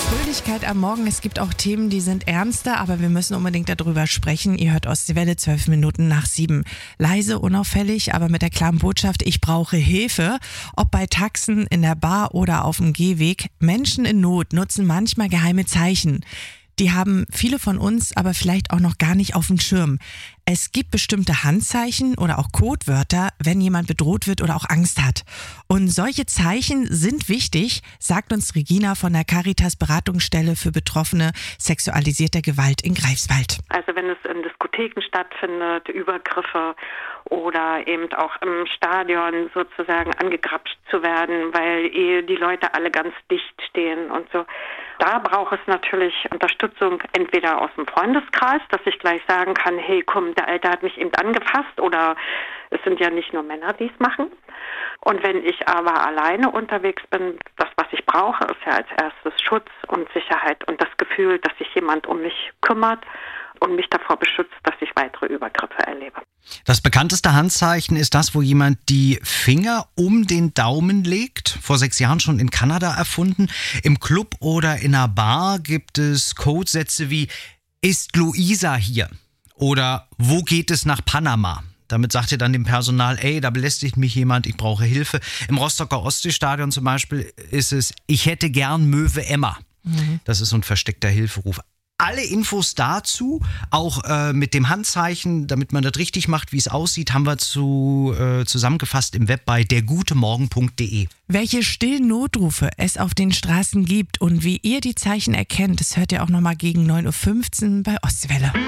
Fröhlichkeit am Morgen. Es gibt auch Themen, die sind ernster, aber wir müssen unbedingt darüber sprechen. Ihr hört Ostseewelle 12 Minuten nach 7. Leise, unauffällig, aber mit der klaren Botschaft, ich brauche Hilfe. Ob bei Taxen, in der Bar oder auf dem Gehweg. Menschen in Not nutzen manchmal geheime Zeichen. Die haben viele von uns aber vielleicht auch noch gar nicht auf dem Schirm. Es gibt bestimmte Handzeichen oder auch Codewörter, wenn jemand bedroht wird oder auch Angst hat. Und solche Zeichen sind wichtig, sagt uns Regina von der Caritas Beratungsstelle für Betroffene sexualisierter Gewalt in Greifswald. Also wenn es in Diskotheken stattfindet, Übergriffe oder eben auch im Stadion sozusagen angegrapscht zu werden, weil die Leute alle ganz dicht stehen und so. Da braucht es natürlich Unterstützung entweder aus dem Freundeskreis, dass ich gleich sagen kann, hey komm, der Alte hat mich eben angefasst, oder es sind ja nicht nur Männer, die es machen. Und wenn ich aber alleine unterwegs bin, das, was ich brauche, ist ja als erstes Schutz und Sicherheit und das Gefühl, dass sich jemand um mich kümmert und mich davor beschützt, dass ich weitere Übergriffe erlebe. Das bekannteste Handzeichen ist das, wo jemand die Finger um den Daumen legt. Vor 6 Jahren schon in Kanada erfunden. Im Club oder in einer Bar gibt es Codesätze wie "Ist Luisa hier?" oder "Wo geht es nach Panama?" Damit sagt ihr dann dem Personal, ey, da belästigt mich jemand, ich brauche Hilfe. Im Rostocker Ostseestadion zum Beispiel ist es "Ich hätte gern Möwe Emma." Das ist so ein versteckter Hilferuf. Alle Infos dazu, auch mit dem Handzeichen, damit man das richtig macht, wie es aussieht, haben wir zusammengefasst im Web bei dergutemorgen.de. Welche stillen Notrufe es auf den Straßen gibt und wie ihr die Zeichen erkennt, das hört ihr auch nochmal gegen 9.15 Uhr bei Ostwelle.